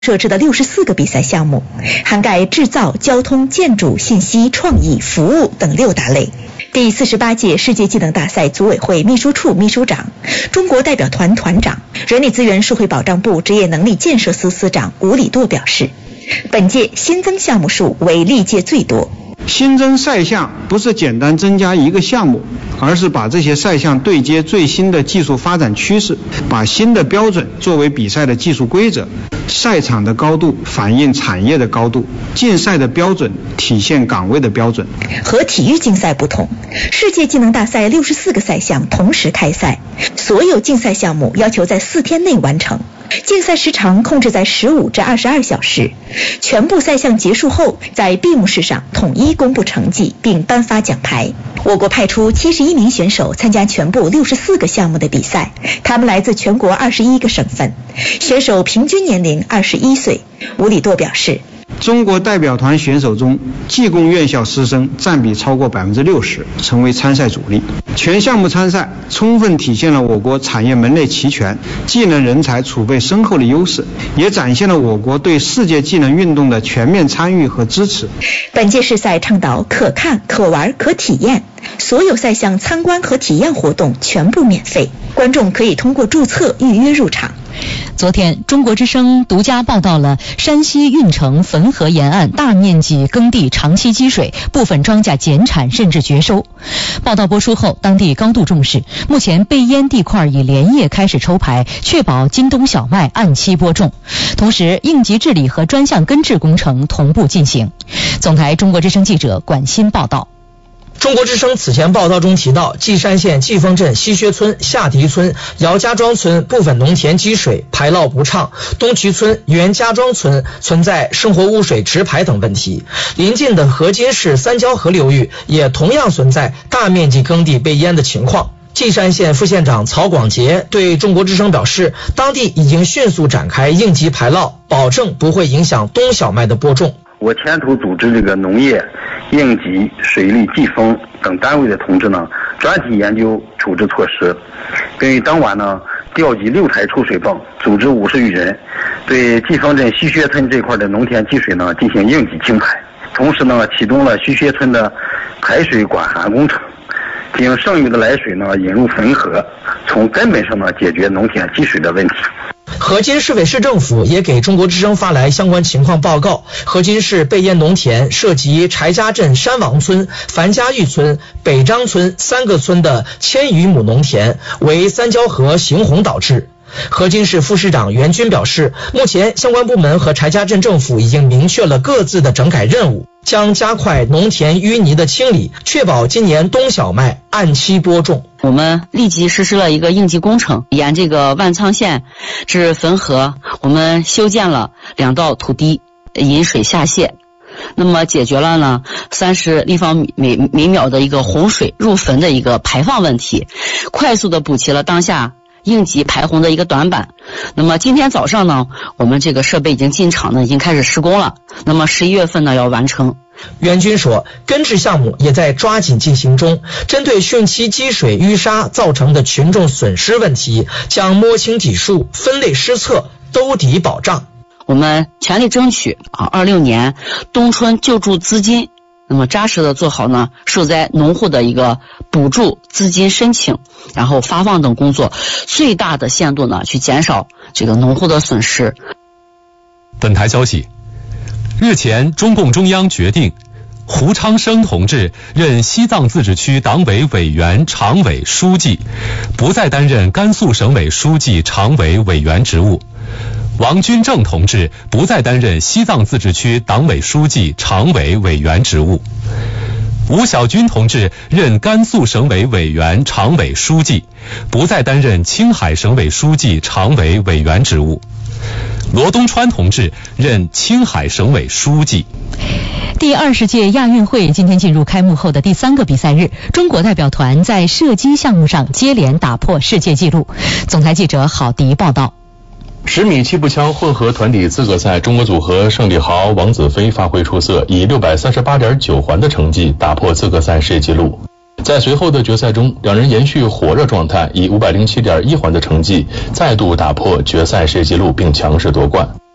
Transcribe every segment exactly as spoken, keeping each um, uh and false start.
设置的六十四个比赛项目，涵盖制造、交通、建筑、信息、创意、服务等六大类。第四十八届世界技能大赛组委会秘书处秘书长、中国代表团团长、人力资源社会保障部职业能力建设司司长吴礼舵表示，本届新增项目数为历届最多。 新增赛项不是简单增加一个项目，而是把这些赛项对接最新的技术发展趋势，把新的标准作为比赛的技术规则。赛场的高度反映产业的高度，竞赛的标准体现岗位的标准。 和体育竞赛不同，世界技能大赛六十四个赛项同时开赛，所有竞赛项目要求在四天内完成。竞赛时长控制在十五至二十二小时，全部赛项结束后，在闭幕式上统一公布成绩并颁发奖牌。我国派出七十一名选手参加全部六十四个项目的比赛，他们来自全国二十一个省份，选手平均年龄二十一岁。吴礼舵表示， 中国代表团选手中，技工院校师生占比超过百分之六十，成为参赛主力。全项目参赛，充分体现了我国产业门类齐全、技能人才储备深厚的优势，也展现了我国对世界技能运动的全面参与和支持。 本届世赛倡导可看、可玩、可体验，所有赛项参观和体验活动全部免费，观众可以通过注册预约入场。 昨天，中国之声独家报道了山西运城汾河沿岸大面积耕地长期积水，部分庄稼减产甚至绝收。报道播出后，当地高度重视，目前备淹地块已连夜开始抽排，确保今冬小麦按期播种。同时，应急治理和专项根治工程同步进行。总台中国之声记者管欣报道。 中国之声此前报道中提到，稷山县季风镇西薛村、下迪村、姚家庄村部分农田积水，排涝不畅；东渠村、袁家庄村存在生活污水直排等问题。邻近的河津市三交河流域也同样存在大面积耕地被淹的情况。稷山县副县长曹广杰对中国之声表示，当地已经迅速展开应急排涝，保证不会影响冬小麦的播种。 我牵头组织这个农业、应急、水利、季风等单位的同志呢，专题研究处置措施，并于当晚呢调集六台抽水泵，组织五十余人，对季风镇西薛村这块的农田积水呢进行应急清排，同时呢启动了西薛村的排水管涵工程，将剩余的来水呢引入汾河，从根本上呢解决农田积水的问题。 河津市委市政府也给中国之声发来相关情况报告。河津市被淹农田涉及柴家镇山王村、樊家峪村、北张村三个村的千余亩农田，为三交河行洪导致。河津市副市长袁军表示，目前相关部门和柴家镇政府已经明确了各自的整改任务，将加快农田淤泥的清理，确保今年冬小麦按期播种。 我们立即实施了一个应急工程，沿这个万仓县至汾河，我们修建了两道土堤，引水下泄，那么解决了呢三十立方米每每秒的一个洪水入汾的一个排放问题，快速的补齐了当下应急排洪的一个短板。那么今天早上呢，我们这个设备已经进场呢，已经开始施工了。那么十一月份呢要完成。 袁军说，根治项目也在抓紧进行中，针对汛期积水淤沙造成的群众损失问题，将摸清底数，分类施策，兜底保障。 我们全力争取啊，二六年冬春救助资金。那么扎实的做好呢受灾农户的一个补助资金申请，然后发放等工作，最大的限度呢去减少这个农户的损失。 本台消息，日前中共中央决定胡昌生同志任西藏自治区党委委员常委书记，不再担任甘肃省委书记常委委员职务。王军正同志不再担任西藏自治区党委书记常委委员职务。吴小军同志任甘肃省委委员常委书记，不再担任青海省委书记常委委员职务。罗东川同志任青海省委书记。 第二十届亚运会今天进入开幕后的第三个比赛日，中国代表团在射击项目上接连打破世界纪录。总台记者郝迪报道。 十米气步枪混合团体资格赛，中国组合盛礼豪、王子飞发挥出色，以 六百三十八点九 环的成绩打破资格赛世界纪录。在随后的决赛中，两人延续火热状态，以 五百零七点一 环的成绩再度打破决赛世界纪录，并强势夺冠。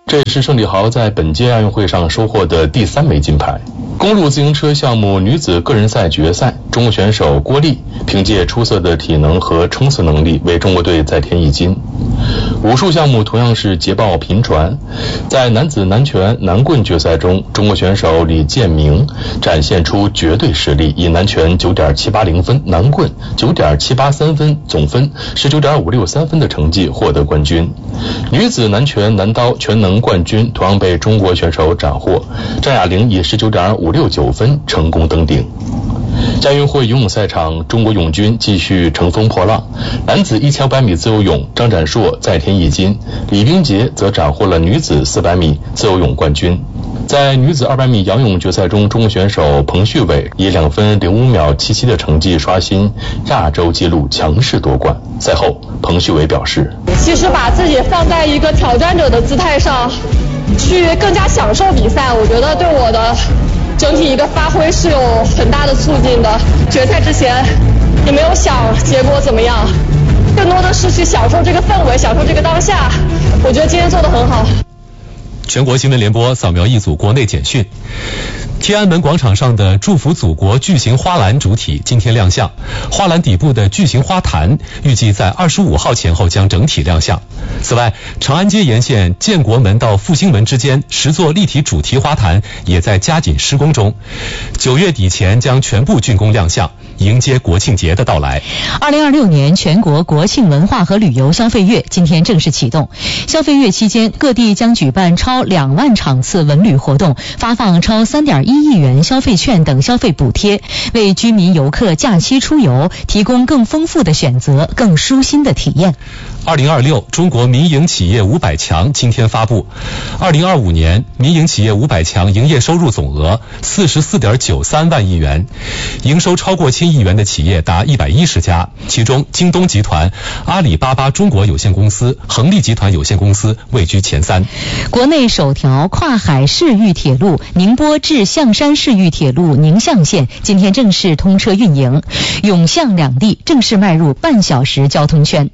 这也是胜利豪在本届亚运会上收获的第三枚金牌。公路自行车项目女子个人赛决赛，中国选手郭丽凭借出色的体能和冲刺能力为中国队再添一金。武术项目同样是捷报频传，在男子南拳南棍决赛中，中国选手李建明展现出绝对实力，以南拳 九点七八零 分、南棍 九点七八三 分，总分 十九点五六三 分的成绩获得冠军。女子南拳南刀全能冠军同样被中国选手斩获，张雅玲以 十九点五六九 分成功登顶。亚运会游泳赛场，中国泳军继续乘风破浪。男子一千五百米自由泳，张展硕再添一金，李冰洁则斩获了女子四百米自由泳冠军。在女子二百米仰泳决赛中，中国选手彭旭伟以两分零五秒七七的成绩刷新亚洲纪录，强势夺冠。赛后，彭旭伟表示：“ 其实把自己放在一个挑战者的姿态上，去更加享受比赛，我觉得对我的整体一个发挥是有很大的促进的。决赛之前也没有想结果怎么样，更多的是去享受这个氛围，享受这个当下。我觉得今天做得很好。” 全国新闻联播扫描一组国内简讯。天安门广场上的祝福祖国巨型花篮主体今天亮相，花篮底部的巨型花坛预计在二十五号前后将整体亮相。此外，长安街沿线建国门到复兴门之间十座立体主题花坛也在加紧施工中，九月底前将全部竣工亮相，迎接国庆节的到来。 二零二六年全国国庆文化和旅游消费月今天正式启动。消费月期间，各地将举办超两万场次文旅活动，发放超三点一亿元消费券等消费补贴，为居民游客假期出游提供更丰富的选择，更舒心的体验。 二零二六中国民营企业五百强今天发布，二零二五年民营企业五百强营业收入总额四十四点九三万亿元，营收超过千亿元的企业达一百一十家，其中京东集团、阿里巴巴中国有限公司、恒力集团有限公司位居前三。 国内首条跨海市域铁路宁波至象山市域铁路宁象线今天正式通车运营，永象两地正式迈入半小时交通圈。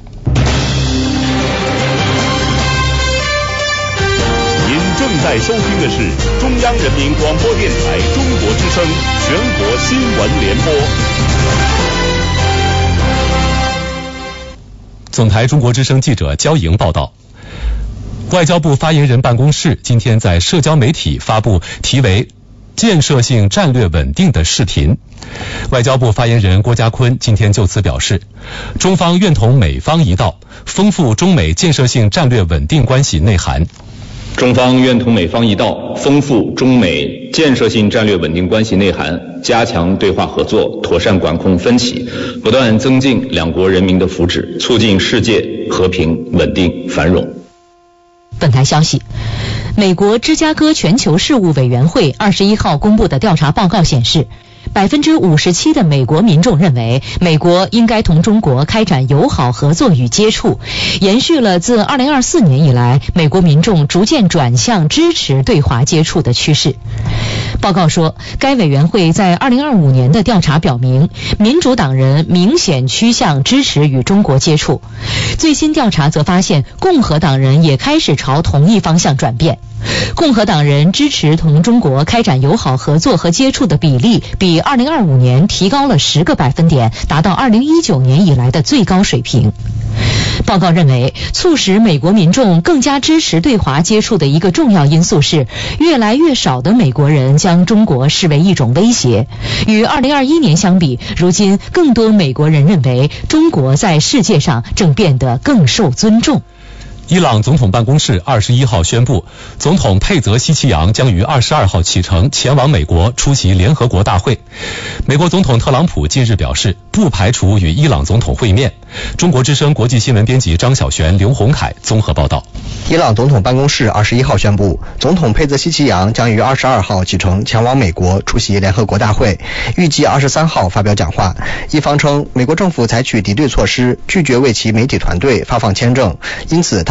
您正在收听的是中央人民广播电台中国之声全国新闻联播。 总台中国之声记者焦莹报道，外交部发言人办公室今天在社交媒体发布题为建设性战略稳定的视频。外交部发言人郭家坤今天就此表示，中方愿同美方一道，丰富中美建设性战略稳定关系内涵。 中方愿同美方一道，丰富中美建设性战略稳定关系内涵，加强对话合作，妥善管控分歧，不断增进两国人民的福祉，促进世界和平、稳定、繁荣。 本台消息，美国芝加哥全球事务委员会二十一号公布的调查报告显示，百分之五十七的美国民众认为美国应该同中国开展友好合作与接触，延续了自二零二四年以来美国民众逐渐转向支持对华接触的趋势。报告说，该委员会在二零二五年的调查表明，民主党人明显趋向支持与中国接触。最新调查则发现，共和党人也开始朝同一方向转变。共和党人支持同中国开展友好合作和接触的比例比二零二五年提高了十个百分点，达到二零一九年以来的最高水平。报告认为，促使美国民众更加支持对华接触的一个重要因素是，越来越少的美国人将中国视为一种威胁。与二零二一年相比，如今更多美国人认为中国在世界上正变得更受尊重。 伊朗总统办公室二十一号宣布，总统佩泽希奇扬将于二十二号启程前往美国出席联合国大会。美国总统特朗普近日表示，不排除与伊朗总统会面。中国之声国际新闻编辑张晓璇、刘洪凯综合报道。 伊朗总统办公室二十一号宣布，总统佩泽希奇扬将于二十二号启程前往美国出席联合国大会，预计二十三号发表讲话。伊方称，美国政府采取敌对措施，拒绝为其媒体团队发放签证，因此他将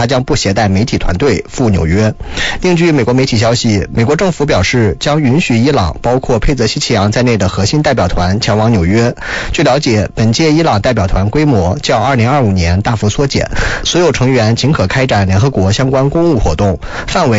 将不携带媒体团队赴纽约。另据美国媒体消息，美国政府表示将允许伊朗包括佩泽西奇扬在内的核心代表团前往纽约。据了解，本届伊朗代表团规模较二零二五年大幅缩减，所有成员仅可开展联合国相关公务活动，范围